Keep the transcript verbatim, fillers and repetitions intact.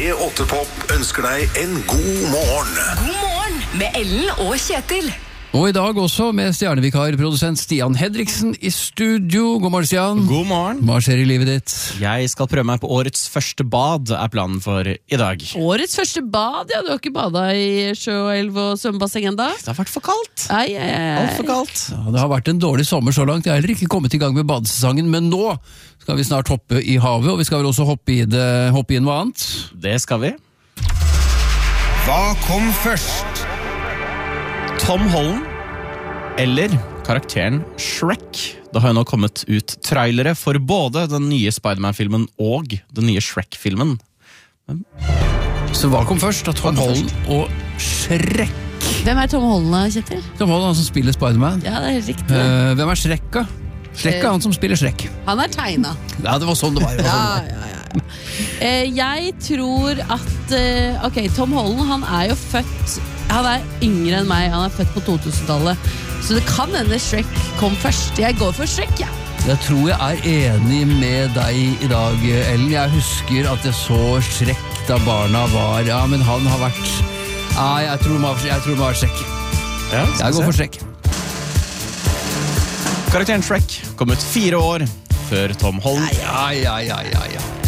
P åtte Pop ønsker deg en god morgen. God morgen med Ellen og Kjetil. Og i dag også med stjernevikarprodusent Stian Hedriksen i studio. God morgen, Stian. God morgen. Hva skjer i livet ditt? Jeg skal prøve meg på årets første bad, er planen for i dag. Årets første bad? Ja, du har ikke badet i sjø og elv og svømmebasseng enda? Det har vært for kaldt. Ai, ai, ai. Alt for kaldt. Ja, det har vært en dårlig sommer så langt. Jeg har heller ikke kommet i gang med badesesongen, men nå skal vi snart hoppe i havet, og vi skal vel også hoppe i, det, hoppe i noe annet. Det skal vi. Hva kom først? Tom Holland eller karakteren Shrek. Det har jo nå kommet ut trailere for både den nye Spider-Man-filmen og den nye Shrek-filmen. Men... Så hva kom først? Da Tom Holland og Shrek. Hvem er Tom Holland, Kjetil? Tom Holland, han som spiller Spider-Man. Ja, det er helt riktig. Uh, hvem er Shrek, da? Shrek er han som spiller Shrek. Han er tegnet. Ja, det var sånn det var. Det var sånn det var. Ja, ja, ja. Eh, jeg tror at eh, Ok, Tom Holland, han er jo født Han er yngre enn meg. Han er født på to tusen-tallet. Så det kan hende Shrek kom først. Jeg går for Shrek, ja. Jeg tror jeg er enig med deg i dag, Ellen. Jeg husker at jeg så Shrek da barna var. Ja, men han har vært Ja, jeg tror det må være Shrek. Ja, Jeg går for Shrek. Karakteren Shrek kom ut fire år før Tom Holland. Ja, ja, ja, ja, ja.